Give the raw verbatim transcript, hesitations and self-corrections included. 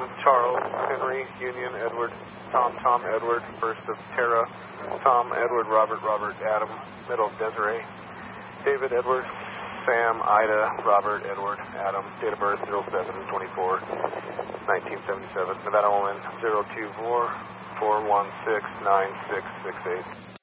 Charles, Henry, Union, Edward, Tom, Tom, Edward, first of Tara, Tom, Edward, Robert, Robert, Adam, middle of Desiree, David, Edward, Sam, Ida, Robert, Edward, Adam, date of birth zero seven twenty-four nineteen seventy-seven, Nevada woman zero two four four one six nine six six eight.